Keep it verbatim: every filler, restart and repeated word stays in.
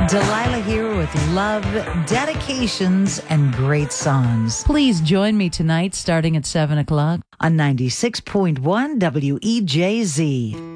Delilah here with love, dedications, and great songs. Please join me tonight starting at seven o'clock on ninety-six point one W E J Z.